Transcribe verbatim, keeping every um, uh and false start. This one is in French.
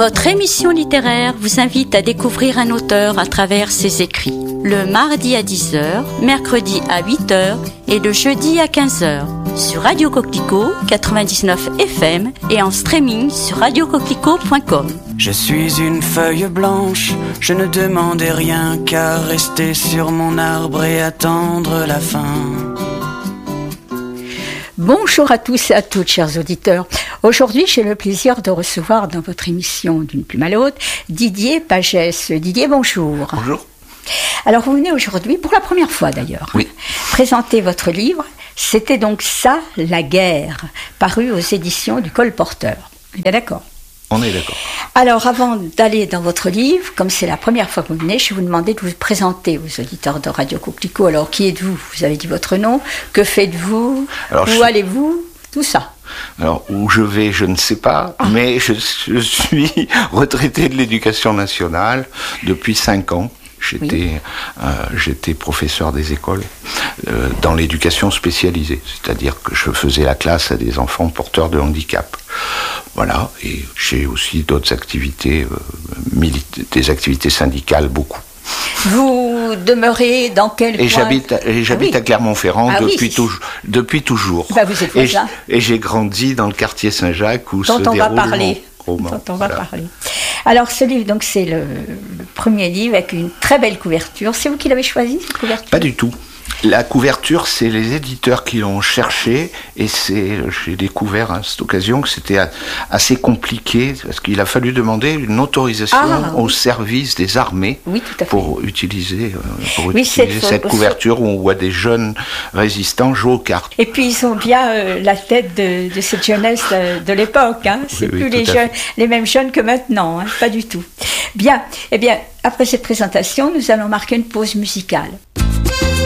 Votre émission littéraire vous invite à découvrir un auteur à travers ses écrits. Le mardi à dix heures, mercredi à huit heures et le jeudi à quinze heures. Sur Radio Coquelicot quatre-vingt-dix-neuf F M et en streaming sur radio coquelicot point com. Je suis une feuille blanche, je ne demandais rien qu'à rester sur mon arbre et attendre la fin. Bonjour à tous et à toutes, chers auditeurs. Aujourd'hui, j'ai le plaisir de recevoir dans votre émission D'une plume à l'autre, Didier Pagès. Didier, bonjour. Bonjour. Alors, vous venez aujourd'hui, pour la première fois d'ailleurs, oui. présenter votre livre. C'était donc ça, la guerre, paru aux éditions du Colporteur. Bien d'accord. On est d'accord. Alors, avant d'aller dans votre livre, comme c'est la première fois que vous venez, je vais vous demander de vous présenter aux auditeurs de Radio Coquelicot. Alors, qui êtes-vous ? Vous avez dit votre nom. Que faites-vous ? Alors, Où je... allez-vous ? Tout ça. Alors, où je vais, je ne sais pas, ah. mais je, je suis retraité de l'Éducation nationale depuis cinq ans. J'étais, oui. euh, j'étais professeur des écoles euh, dans l'éducation spécialisée, c'est-à-dire que je faisais la classe à des enfants porteurs de handicap. Voilà, et j'ai aussi d'autres activités, euh, milita- des activités syndicales, beaucoup. Vous demeurez dans quel et coin j'habite, Et j'habite ah oui. à Clermont-Ferrand ah depuis, oui. tou- depuis toujours. Bah vous êtes et, j- et j'ai grandi dans le quartier Saint-Jacques où dont se on déroule va parler. mon roman. Dont on va voilà. parler. Alors ce livre, donc, c'est le, le premier livre avec une très belle couverture. C'est vous qui l'avez choisi, cette couverture ? Pas du tout. La couverture, c'est les éditeurs qui l'ont cherché et c'est, j'ai découvert à cette occasion que c'était assez compliqué parce qu'il a fallu demander une autorisation ah, au oui. service des armées oui, tout à fait. pour utiliser, pour oui, utiliser cette, cette couverture où on voit des jeunes résistants jouer aux cartes. Et puis ils ont bien euh, la tête de, de cette jeunesse de, de l'époque. Hein. C'est oui, plus oui, les, jeunes, les mêmes jeunes que maintenant, hein. Pas du tout. Bien, eh bien, après cette présentation, nous allons marquer une pause musicale.